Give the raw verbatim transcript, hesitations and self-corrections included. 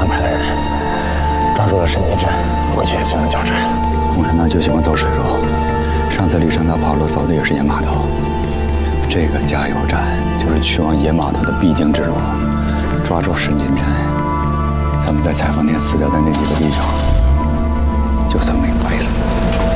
安排了人，抓住了沈金珍，回去就能交差。 共产党就喜欢走水路，上次李尚他跑路走的也是野码头。这个加油站就是去往野码头的必经之路。抓住沈金珍，咱们在采访店死掉的那几个弟兄，就算没白死。